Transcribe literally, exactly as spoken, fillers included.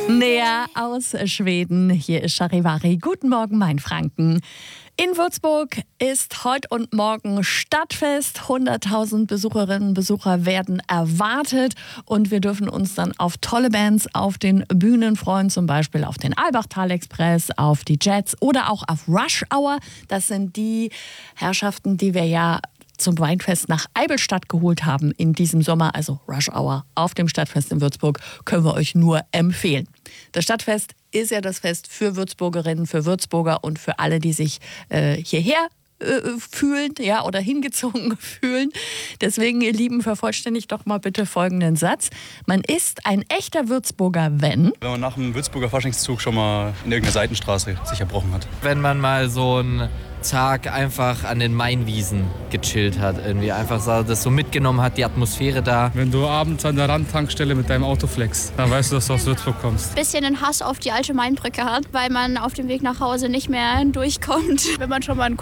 Näher aus Schweden. Hier ist Charivari. Guten Morgen, mein Franken. In Würzburg ist heute und morgen Stadtfest. hunderttausend Besucherinnen und Besucher werden erwartet. Und wir dürfen uns dann auf tolle Bands auf den Bühnen freuen. Zum Beispiel auf den Albachtal-Express, auf die Jets oder auch auf Rush Hour. Das sind die Herrschaften, die wir ja zum Weinfest nach Eidelstadt geholt haben in diesem Sommer. Also Rush Hour auf dem Stadtfest in Würzburg können wir euch nur empfehlen. Das Stadtfest ist ja das Fest für Würzburgerinnen, für Würzburger und für alle, die sich äh, hierher äh, fühlen, ja, oder hingezogen fühlen. Deswegen, ihr Lieben, vervollständigt doch mal bitte folgenden Satz. Man ist ein echter Würzburger, wenn... Wenn man nach dem Würzburger Faschingszug schon mal in irgendeiner Seitenstraße sich erbrochen hat. Wenn man mal so einen Tag einfach an den Mainwiesen gechillt hat, irgendwie einfach so, das so mitgenommen hat, die Atmosphäre da. Wenn du abends an der Randtankstelle mit deinem Auto flexst, dann weißt du, dass du aus Würzburg kommst. Bisschen einen Hass auf die alte Mainbrücke hat, weil man auf dem Weg nach Hause nicht mehr durchkommt. Wenn man schon mal einen